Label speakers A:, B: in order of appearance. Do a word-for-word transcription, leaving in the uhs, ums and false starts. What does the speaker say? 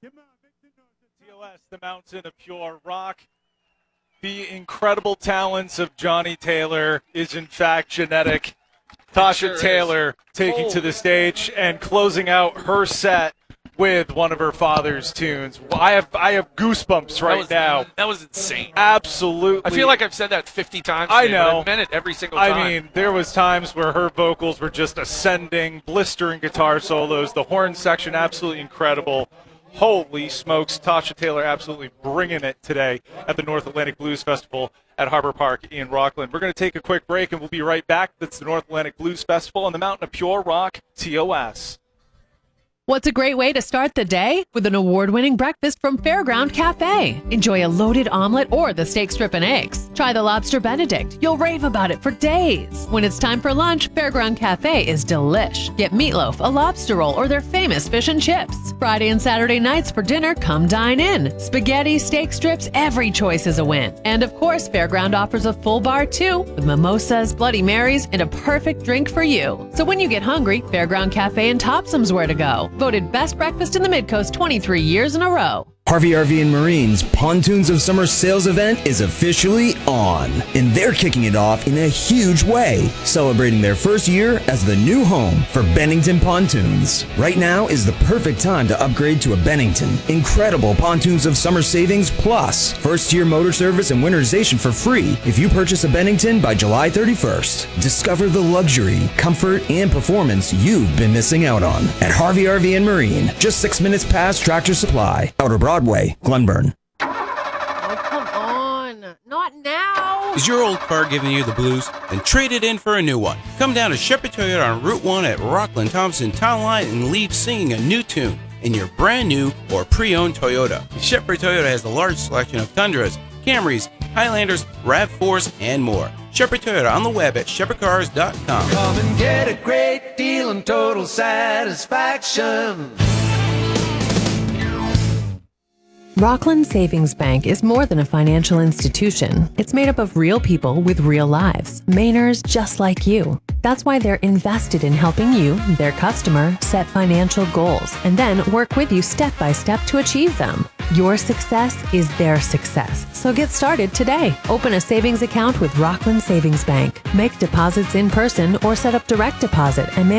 A: T O S, the mountain of pure rock. The incredible talents of Johnny Taylor is in fact genetic. Tasha
B: sure
A: Taylor
B: is.
A: taking
B: Oh.
A: to the stage and closing out her set with one of her father's tunes. I have I have goosebumps right
B: that was,
A: now.
B: That was insane.
A: Absolutely.
B: I feel like I've said that fifty times.
A: I
B: today, but
A: know.
B: I meant it every single time.
A: I mean, there was times where her vocals were just ascending, blistering guitar solos. The horn section, absolutely incredible. Holy smokes, Tasha Taylor absolutely bringing it today at the North Atlantic Blues Festival at Harbor Park in Rockland. We're going to take a quick break, and we'll be right back. That's the North Atlantic Blues Festival on the Mountain of Pure Rock, T O S.
C: What's a great way to start the day? With an award-winning breakfast from Fairground Cafe. Enjoy a loaded omelet or the steak strip and eggs. Try the lobster Benedict. You'll rave about it for days. When it's time for lunch, Fairground Cafe is delish. Get meatloaf, a lobster roll, or their famous fish and chips. Friday and Saturday nights for dinner, come dine in. Spaghetti, steak strips, every choice is a win. And of course, Fairground offers a full bar too, with mimosas, Bloody Marys, and a perfect drink for you. So when you get hungry, Fairground Cafe and Topsum's where to go. Voted best breakfast in the Midcoast twenty-three years in a row.
D: Harvey R V and Marine's Pontoons of Summer sales event is officially on, and they're kicking it off in a huge way, celebrating their first year as the new home for Bennington Pontoons. Right now is the perfect time to upgrade to a Bennington. Incredible Pontoons of Summer savings plus first year motor service and winterization for free if you purchase a Bennington by July thirty-first. Discover the luxury, comfort, and performance you've been missing out on at Harvey R V and Marine, just six minutes past Tractor Supply, Outer Broadway, Glenburn.
E: Oh, come on. Not now.
F: Is your old car giving you the blues? Then trade it in for a new one. Come down to Shepherd Toyota on Route one at Rockland Thompson Town Line and leave singing a new tune in your brand new or pre-owned Toyota. Shepherd Toyota has a large selection of Tundras, Camrys, Highlanders, RAV fours, and more. Shepherd Toyota on the web at shepherd cars dot com.
G: Come and get a great deal and total satisfaction.
C: Rockland Savings Bank is more than a financial institution. It's made up of real people with real lives, Mainers just like you. That's why they're invested in helping you, their customer, set financial goals and then work with you step by step to achieve them. Your success is their success. So get started today. Open a savings account with Rockland Savings Bank. Make deposits in person or set up direct deposit and manage